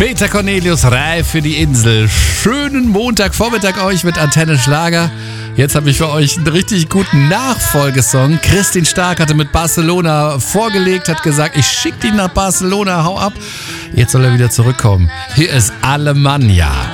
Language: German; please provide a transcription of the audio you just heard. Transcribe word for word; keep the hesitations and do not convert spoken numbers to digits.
Peter Cornelius, reif für die Insel. Schönen Montagvormittag euch mit Antenne Schlager. Jetzt habe ich für euch einen richtig guten Nachfolgesong. Christin Stark hatte mit Barcelona vorgelegt, hat gesagt, ich schicke dich nach Barcelona, hau ab. Jetzt soll er wieder zurückkommen. Hier ist Alemannia.